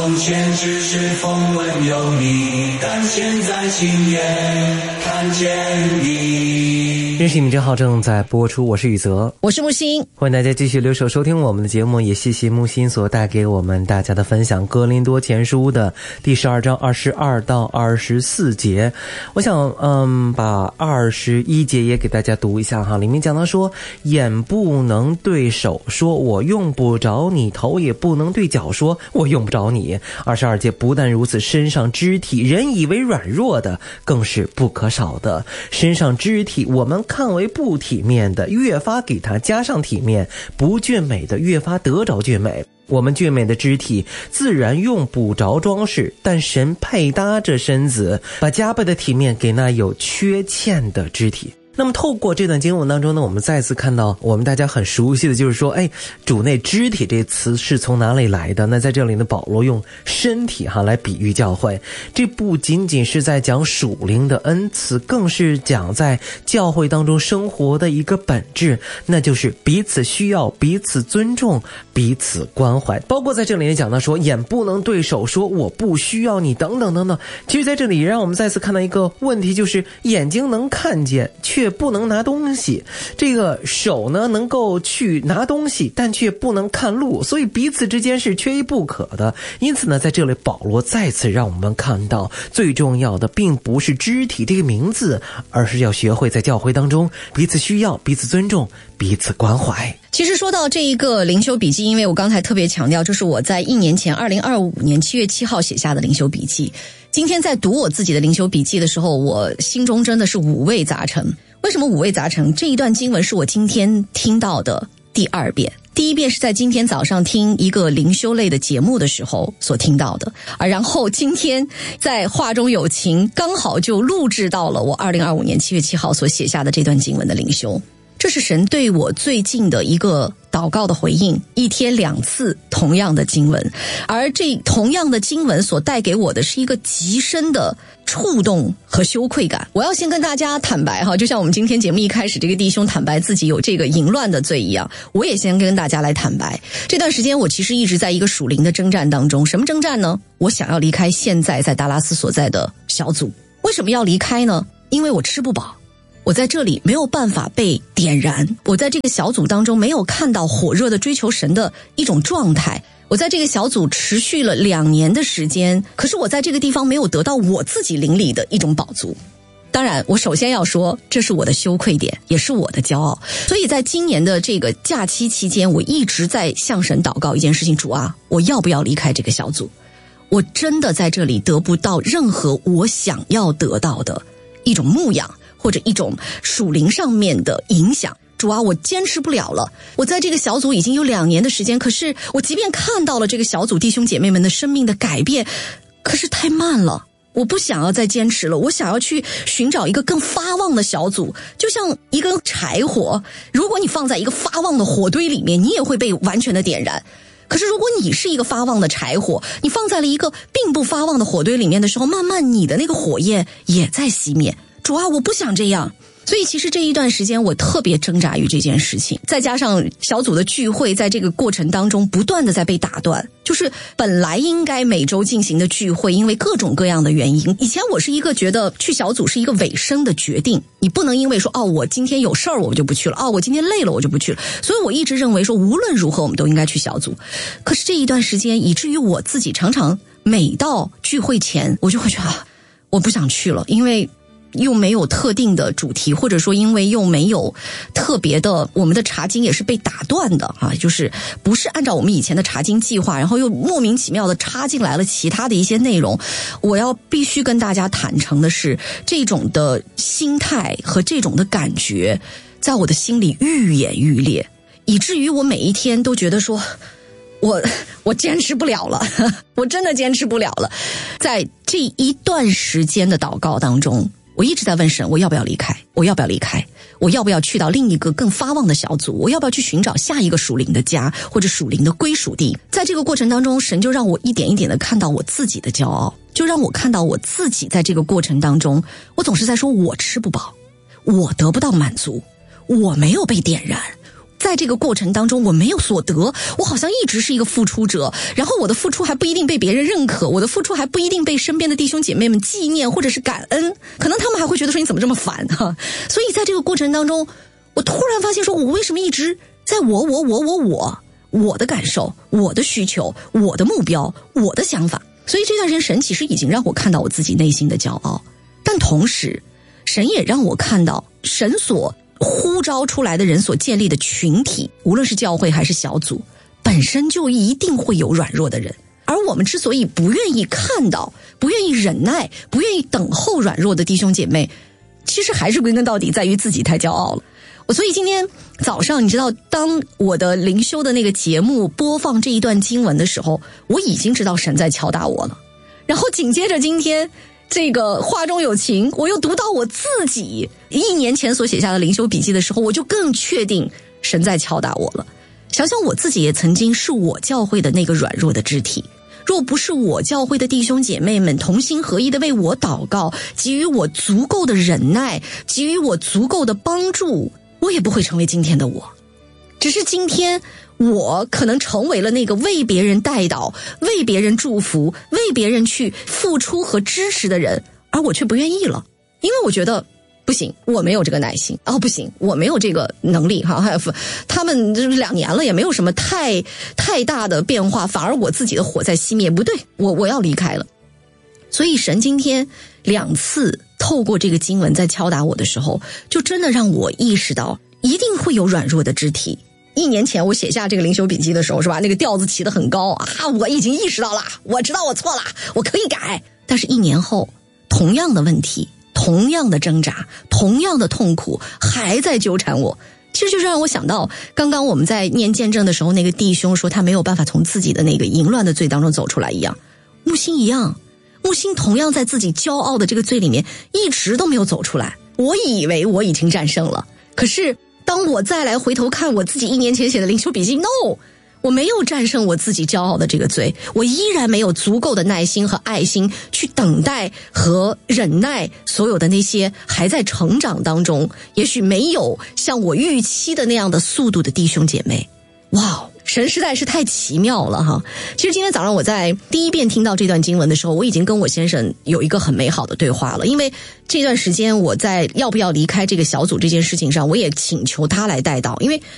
从前只是风闻有你，但现在亲眼看见你。 认识你正好正在播出，我是宇泽， 我是木星， 欢迎大家继续留守收听我们的节目，也谢谢木星所带给我们大家的分享。哥林多前书的第12章22到24节，我想把21节也给大家读一下哈。里面讲到说，眼不能对手说我用不着你，头也不能对脚说我用不着你。22节不但如此，身上肢体人以为软弱的更是不可少的，身上肢体我们看为不体面的，越发给它加上体面；不俊美的，越发得着俊美。我们俊美的肢体自然用不着装饰，但神配搭着身子，把加倍的体面给那有缺欠的肢体。那么透过这段经文当中呢，我们再次看到我们大家很熟悉的就是说，主内肢体这词是从哪里来的？那在这里呢，保罗用身体来比喻教会，这不仅仅是在讲属灵的恩赐，更是讲在教会当中生活的一个本质，那就是彼此需要、彼此尊重、彼此关怀。包括在这里也讲到说，眼不能对手说我不需要你等等等等。其实在这里让我们再次看到一个问题，就是眼睛能看见却不能拿东西，这个手呢能够去拿东西，但却不能看路，所以彼此之间是缺一不可的。因此呢，在这里保罗再次让我们看到，最重要的并不是肢体这个名字，而是要学会在教会当中彼此需要、彼此尊重、彼此关怀。 其实说到这一个灵修笔记，因为我刚才特别强调，这是我在1年前2025年7月7号写下的灵修笔记。今天在读我自己的灵修笔记的时候，我心中真的是五味杂陈。为什么五味杂陈？这一段经文是我今天听到的第2遍。第一遍是在今天早上听一个灵修类的节目的时候所听到的，然后今天在话中有情刚好就录制到了我2025年7月7号所写下的这段经文的灵修。这是神对我最近的一个祷告的回应，1天2次同样的经文，而这同样的经文所带给我的是一个极深的触动和羞愧感。我要先跟大家坦白哈，就像我们今天节目一开始这个弟兄坦白自己有这个淫乱的罪一样，我也先跟大家来坦白，这段时间我其实一直在一个属灵的征战当中。什么征战呢？我想要离开现在在达拉斯所在的小组。为什么要离开呢？因为我吃不饱，我在这里没有办法被点燃，我在这个小组当中没有看到火热的追求神的一种状态，我在这个小组持续了2年的时间，可是我在这个地方没有得到我自己灵里的一种饱足。当然我首先要说，这是我的羞愧点，也是我的骄傲。所以在今年的这个假期期间，我一直在向神祷告一件事情，主啊，我要不要离开这个小组？我真的在这里得不到任何我想要得到的一种牧养，或者一种属灵上面的影响。主啊，我坚持不了了，我在这个小组已经有2年的时间，可是我即便看到了这个小组弟兄姐妹们的生命的改变，可是太慢了，我不想要再坚持了，我想要去寻找一个更发旺的小组。就像一根柴火，如果你放在一个发旺的火堆里面，你也会被完全的点燃。可是如果你是一个发旺的柴火，你放在了一个并不发旺的火堆里面的时候，慢慢你的那个火焰也在熄灭。主啊，我不想这样。所以其实这一段时间我特别挣扎于这件事情，再加上小组的聚会在这个过程当中不断的在被打断，就是本来应该每周进行的聚会，因为各种各样的原因，以前我是一个觉得去小组是一个尾声的决定，你不能因为说我今天有事儿我就不去了，我今天累了我就不去了，所以我一直认为说无论如何我们都应该去小组。可是这一段时间以至于我自己常常每到聚会前我就会觉得我不想去了，因为又没有特定的主题，或者说因为又没有特别的，我们的查经也是被打断的就是不是按照我们以前的查经计划，然后又莫名其妙的插进来了其他的一些内容。我要必须跟大家坦诚的是，这种的心态和这种的感觉在我的心里愈演愈烈，以至于我每一天都觉得说我坚持不了了，我真的坚持不了了。在这一段时间的祷告当中，我一直在问神，我要不要离开？我要不要离开？我要不要去到另一个更发旺的小组？我要不要去寻找下一个属灵的家，或者属灵的归属地？在这个过程当中，神就让我一点一点的看到我自己的骄傲，就让我看到我自己在这个过程当中，我总是在说我吃不饱，我得不到满足，我没有被点燃， 在这个过程当中我没有所得，我好像一直是一个付出者，然后我的付出还不一定被别人认可，我的付出还不一定被身边的弟兄姐妹们纪念或者是感恩，可能他们还会觉得说你怎么这么烦哈。所以在这个过程当中，我突然发现说我为什么一直在我的感受，我的需求，我的目标，我的想法。所以这段时间神其实已经让我看到我自己内心的骄傲，但同时神也让我看到神所呼召出来的人所建立的群体，无论是教会还是小组，本身就一定会有软弱的人，而我们之所以不愿意看到，不愿意忍耐，不愿意等候软弱的弟兄姐妹，其实还是归根到底在于自己太骄傲了。所以今天早上你知道，当我的灵修的那个节目播放这一段经文的时候，我已经知道神在敲打我了。然后紧接着今天这个话中有情，我又读到我自己1年前所写下的灵修笔记的时候，我就更确定神在敲打我了。想想我自己也曾经是我教会的那个软弱的肢体，若不是我教会的弟兄姐妹们同心合一的为我祷告，给予我足够的忍耐，给予我足够的帮助，我也不会成为今天的我。只是今天我可能成为了那个为别人代祷，为别人祝福，为别人去付出和支持的人，而我却不愿意了。因为我觉得不行，我没有这个耐心，不行，我没有这个能力哈。他们2年了也没有什么太大的变化，反而我自己的火在熄灭，不对，我要离开了。所以神今天2次透过这个经文在敲打我的时候，就真的让我意识到一定会有软弱的肢体。1年前我写下这个灵修笔记的时候，是吧，那个调子起得很高啊，我已经意识到了，我知道我错了，我可以改。但是1年后，同样的问题，同样的挣扎，同样的痛苦还在纠缠我。其实就是让我想到刚刚我们在念见证的时候，那个弟兄说他没有办法从自己的那个淫乱的罪当中走出来一样，木星一样，木星同样在自己骄傲的这个罪里面一直都没有走出来。我以为我已经战胜了，可是当我再来回头看我自己1年前写的灵修笔记 ，no， 我没有战胜我自己骄傲的这个罪，我依然没有足够的耐心和爱心去等待和忍耐所有的那些还在成长当中，也许没有像我预期的那样的速度的弟兄姐妹。哇，神实在是太奇妙了哈！其实今天早上我在第一遍听到这段经文的时候，我已经跟我先生有一个很美好的对话了。因为这段时间我在要不要离开这个小组这件事情上，我也请求他来带导，因为